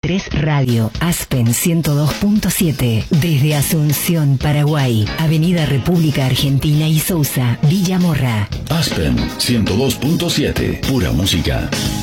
93 Radio, Aspen 102.7, desde Asunción, Paraguay, Avenida República Argentina y Sousa, Villa Morra. Aspen 102.7, pura música.